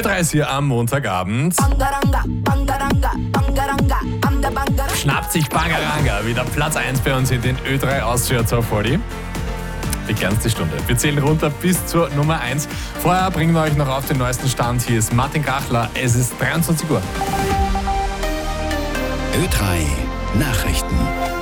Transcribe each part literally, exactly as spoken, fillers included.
hier am Montagabend. Schnappt sich Bangaranga wieder Platz eins bei uns in den Ö drei Austria Top vierzig. Die kleinste Stunde. Wir zählen runter bis zur Nummer eins. Vorher bringen wir euch noch auf den neuesten Stand. Hier ist Martin Kachler. Es ist dreiundzwanzig Uhr. Ö drei Nachrichten.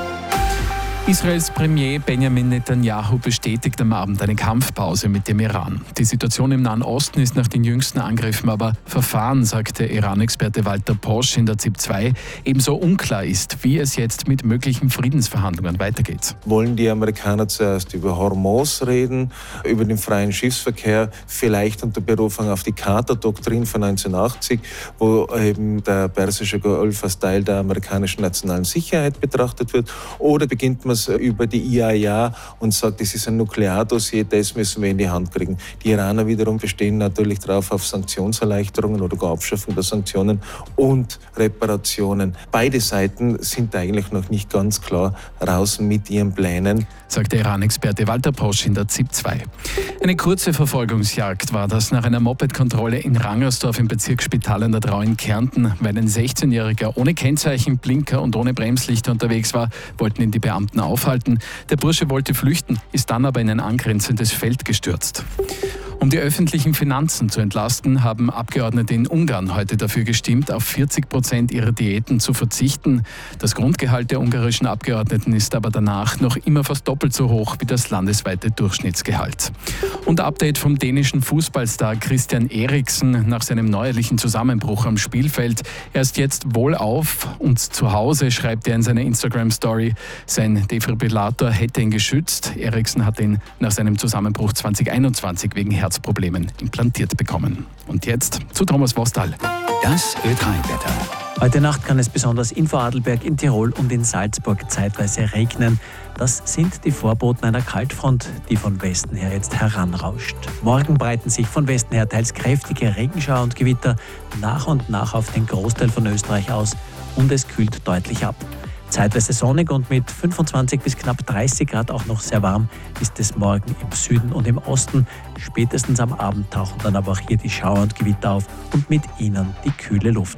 Israels Premier Benjamin Netanyahu bestätigt am Abend eine Kampfpause mit dem Iran. Die Situation im Nahen Osten ist nach den jüngsten Angriffen aber verfahren, sagte Iran-Experte Walter Posch in der Z I P zwei. Ebenso unklar ist, wie es jetzt mit möglichen Friedensverhandlungen weitergeht. Wollen die Amerikaner zuerst über Hormuz reden, über den freien Schiffsverkehr, vielleicht unter Berufung auf die Carter-Doktrin von neunzehnhundertachtzig, wo eben der Persische Golf als Teil der amerikanischen nationalen Sicherheit betrachtet wird, oder beginnt man über die I A E A und sagt, das ist ein Nukleardossier, das müssen wir in die Hand kriegen. Die Iraner wiederum bestehen natürlich darauf auf Sanktionserleichterungen oder gar Abschaffung der Sanktionen und Reparationen. Beide Seiten sind eigentlich noch nicht ganz klar raus mit ihren Plänen, sagt der Iran-Experte Walter Posch in der Z I P zwei. Eine kurze Verfolgungsjagd war das nach einer Moped-Kontrolle in Rangersdorf im Bezirk Spital an der Drau in Kärnten. Weil ein sechzehnjähriger ohne Kennzeichen, Blinker und ohne Bremslichter unterwegs war, wollten ihn die Beamten aufhalten. Der Bursche wollte flüchten, ist dann aber in ein angrenzendes Feld gestürzt. Um die öffentlichen Finanzen zu entlasten, haben Abgeordnete in Ungarn heute dafür gestimmt, auf vierzig Prozent ihrer Diäten zu verzichten. Das Grundgehalt der ungarischen Abgeordneten ist aber danach noch immer fast doppelt so hoch wie das landesweite Durchschnittsgehalt. Und Update vom dänischen Fußballstar Christian Eriksen nach seinem neuerlichen Zusammenbruch am Spielfeld. Er ist jetzt wohlauf und zu Hause, schreibt er in seiner Instagram-Story. Sein Defibrillator hätte ihn geschützt. Eriksen hat ihn nach seinem Zusammenbruch zwanzig einundzwanzig wegen Herzproblemen implantiert bekommen. Und jetzt zu Thomas Vostal. Das Ö drei Wetter. Heute Nacht kann es besonders in Vorarlberg, in Tirol und in Salzburg zeitweise regnen. Das sind die Vorboten einer Kaltfront, die von Westen her jetzt heranrauscht. Morgen breiten sich von Westen her teils kräftige Regenschauer und Gewitter nach und nach auf den Großteil von Österreich aus und es kühlt deutlich ab. Zeitweise sonnig und mit fünfundzwanzig bis knapp dreißig Grad auch noch sehr warm ist es morgen im Süden und im Osten. Spätestens am Abend tauchen dann aber auch hier die Schauer und Gewitter auf und mit ihnen die kühle Luft.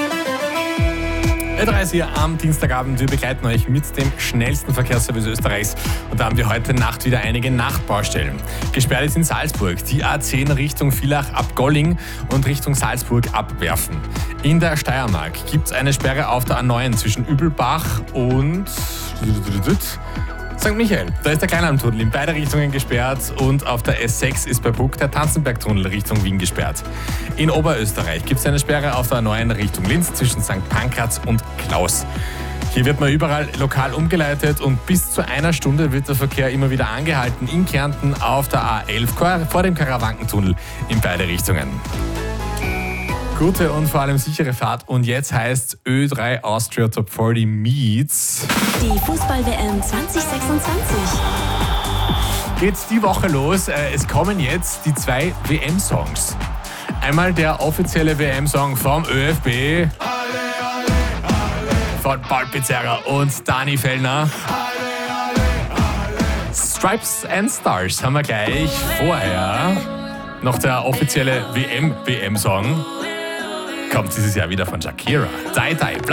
Ö drei hier am Dienstagabend. Wir begleiten euch mit dem schnellsten Verkehrsservice Österreichs. Und da haben wir heute Nacht wieder einige Nachtbaustellen. Gesperrt ist in Salzburg die A zehn Richtung Villach ab Golling und Richtung Salzburg abwerfen. In der Steiermark gibt es eine Sperre auf der A neun zwischen Übelbach und Sankt Michael. Da ist der Kleinalmtunnel in beide Richtungen gesperrt und auf der S sechs ist bei Bruck der Tanzenbergtunnel Richtung Wien gesperrt. In Oberösterreich gibt es eine Sperre auf der A neun Richtung Linz zwischen Sankt Pankraz und Klaus. Hier wird man überall lokal umgeleitet und bis zu einer Stunde wird der Verkehr immer wieder angehalten in Kärnten auf der A elf vor dem Karawankentunnel in beide Richtungen. Gute und vor allem sichere Fahrt. Und jetzt heißt Ö drei Austria Top vierzig Meets. Die Fußball-W M zwanzig sechsundzwanzig. Geht's die Woche los. Es kommen jetzt die zwei W M-Songs. Einmal der offizielle W M-Song vom Ö F B. Alle, alle, alle. Von Paul Pizzerra und Dani Fellner. Alle, alle, alle. Stripes and Stars haben wir gleich. Vorher noch der offizielle W M-W M-Song. Kommt dieses Jahr wieder von Shakira. Die, die,